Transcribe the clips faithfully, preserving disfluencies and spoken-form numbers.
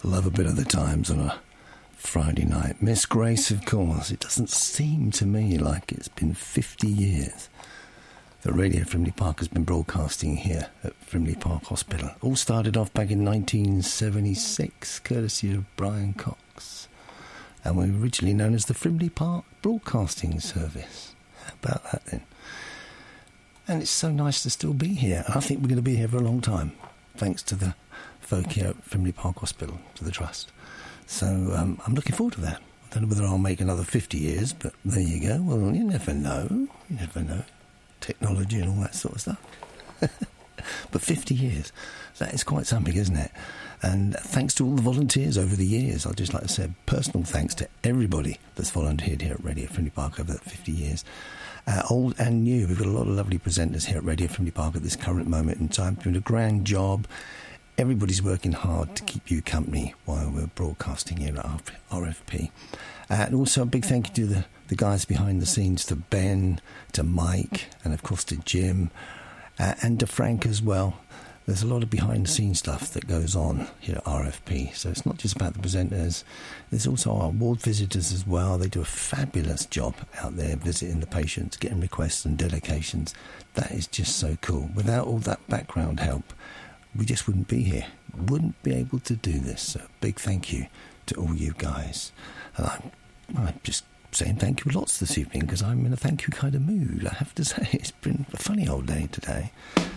Love a bit of the Times on a Friday night. Miss Grace, of course. It doesn't seem to me like it's been fifty years that Radio Frimley Park has been broadcasting here at Frimley Park Hospital. All started off back in nineteen seventy-six, courtesy of Brian Cox. And we were originally known as the Frimley Park Broadcasting Service. How about that then? And it's so nice to still be here. I think we're going to be here for a long time, thanks to the folk here at Frimley Park Hospital, to the Trust. So um, I'm looking forward to that. I don't know whether I'll make another fifty years, but there you go. Well, you never know. You never know. Technology and all that sort of stuff. But fifty years, that is quite something, isn't it? And thanks to all the volunteers over the years, I'd just like to say personal thanks to everybody that's volunteered here at Radio Frimley Park over that fifty years. Uh, old and new. We've got a lot of lovely presenters here at Radio Frimley Park at this current moment in time, doing a grand job. Everybody's working hard to keep you company while we're broadcasting here at R F P. Uh, and also a big thank you to the, the guys behind the scenes, to Ben, to Mike, and of course to Jim, uh, and to Frank as well. There's a lot of behind-the-scenes stuff that goes on here at R F P, so it's not just about the presenters. There's also our ward visitors as well. They do a fabulous job out there visiting the patients, getting requests and dedications. That is just so cool. Without all that background help, we just wouldn't be here, wouldn't be able to do this. So big thank you to all you guys. And I'm, I'm just saying thank you lots this evening because I'm in a thank you kind of mood, I have to say. It's been a funny old day today.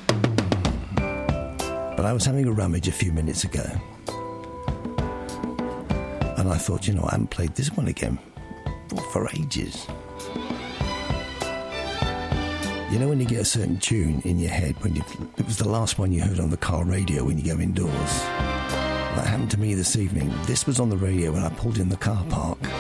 But I was having a rummage a few minutes ago, and I thought, you know, I haven't played this one again for, for ages. You know when you get a certain tune in your head, when you, it was the last one you heard on the car radio when you go indoors. That happened to me this evening. This was on the radio when I pulled in the car park.